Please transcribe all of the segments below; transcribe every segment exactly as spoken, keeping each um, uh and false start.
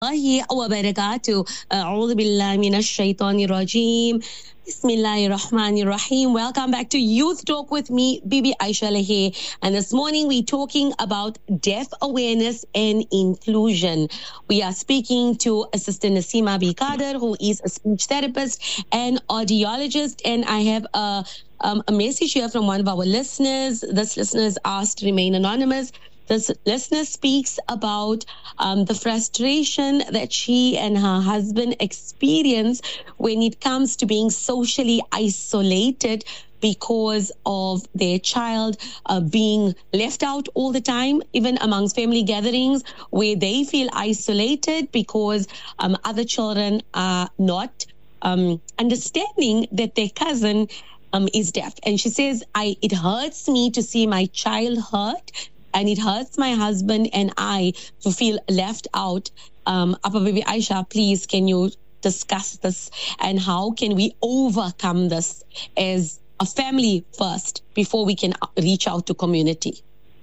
wa barakatuh. A'udhu billahi minash shaitanir rajim. Bismillahir Rahmanir Rahim. Welcome back to Youth Talk with me, Bibi Aisha Lehe. And this morning we're talking about deaf awareness and inclusion. We are speaking to Assistant Nasima B. Kader, who is a speech therapist and audiologist. And I have a, um, a message here from one of our listeners. This listener is asked to remain anonymous. This listener speaks about um, the frustration that she and her husband experience when it comes to being socially isolated because of their child uh, being left out all the time, even amongst family gatherings where they feel isolated because um, other children are not um, understanding that their cousin um, is deaf. And she says, "I it hurts me to see my child hurt. And it hurts my husband and I to feel left out." Um, Appa Bibi Aisha, please, can you discuss this and how can we overcome this as a family first before we can reach out to community?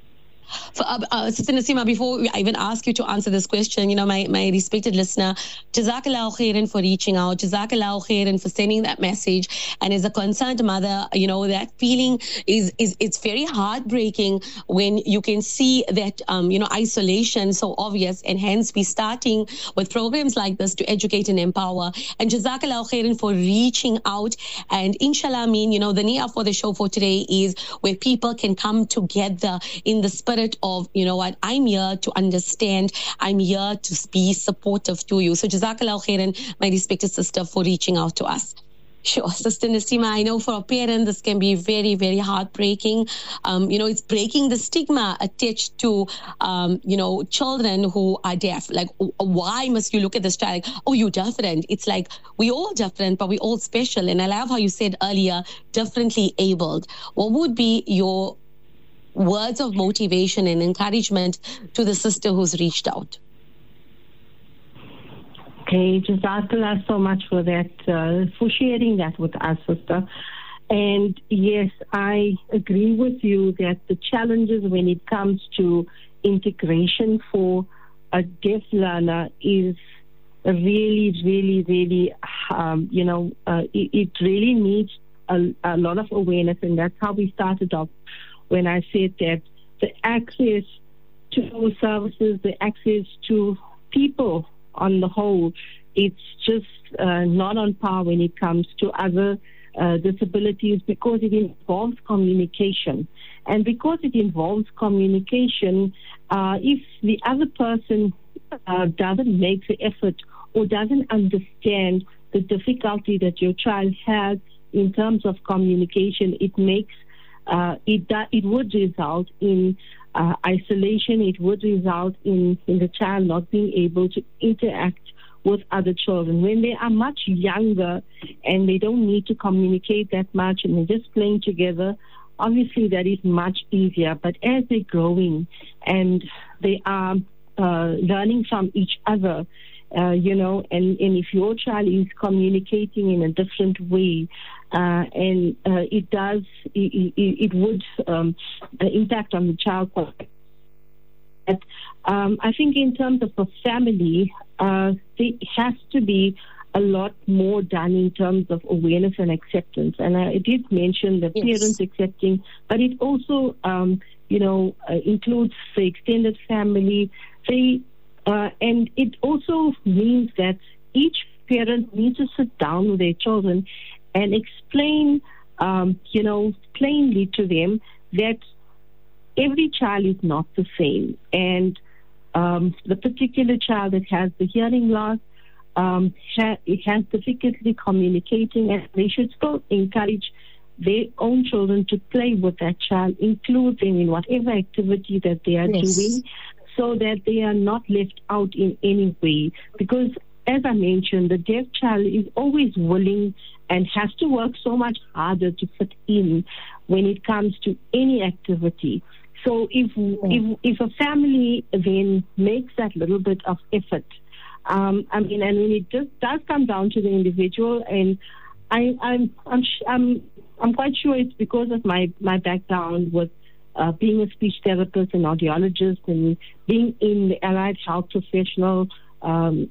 For, uh, uh, Sister Nasima, before I even ask you to answer this question, you know, my, my respected listener, Jazakallahu khairan for reaching out, Jazakallahu khairan for sending that message. And as a concerned mother, you know, that feeling is, is it's very heartbreaking when you can see that, um, you know, isolation so obvious. And hence we starting with programs like this to educate and empower. And Jazakallahu khairan for reaching out. And inshallah, I mean, you know, the niyyah for the show for today is where people can come together in the spirit of, you know what, I'm here to understand, I'm here to be supportive to you. So Jazakallahu khairan, my respected sister, for reaching out to us. Sure, Sister Nasima, I know for a parent this can be very, very heartbreaking. Um, you know, it's breaking the stigma attached to, um, you know, children who are deaf. Like, why must you look at this child? Oh, you're different. It's like, we all different, but we all special. And I love how you said earlier, differently abled. What would be your words of motivation and encouragement to the sister who's reached out? Okay, Jazakallah so much for that, uh, for sharing that with us, sister. And yes, I agree with you that the challenges when it comes to integration for a deaf learner is really, really, really, um, you know, uh, it, it really needs a, a lot of awareness, and that's how we started off when I said that the access to services, the access to people on the whole, it's just uh, not on par when it comes to other uh, disabilities, because it involves communication. And because it involves communication, uh, if the other person uh, doesn't make the effort or doesn't understand the difficulty that your child has in terms of communication, it makes Uh, it that it would result in uh, isolation. It would result in, in the child not being able to interact with other children. When they are much younger and they don't need to communicate that much and they're just playing together, obviously that is much easier. But as they're growing and they are uh, learning from each other, Uh, you know, and, and if your child is communicating in a different way, uh, and uh, it does, it, it, it would um, impact on the child. But um, I think in terms of a family, uh, there has to be a lot more done in terms of awareness and acceptance. And I did mention the yes. parents accepting, but it also, um, you know, uh, includes the extended family. They Uh, and it also means that each parent needs to sit down with their children and explain, um, you know, plainly to them that every child is not the same. And um, the particular child that has the hearing loss, um, ha- it has difficulty communicating, and they should still encourage their own children to play with that child, include them in whatever activity that they are yes. doing, so that they are not left out in any way. Because, as I mentioned, the deaf child is always willing and has to work so much harder to fit in when it comes to any activity. So if yeah. if, if a family then makes that little bit of effort, um, I mean, and when it just does come down to the individual, and I, I'm, I'm, I'm, I'm quite sure it's because of my, my background with uh, being a speech therapist and audiologist and being in the allied health professional um,